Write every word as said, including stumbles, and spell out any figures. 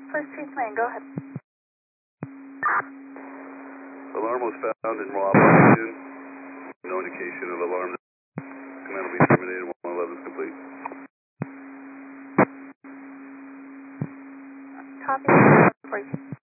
First Chief Command, go ahead. Alarm was found in raw operation. No indication of alarm. Command will be terminated. one eleven is complete. Copy.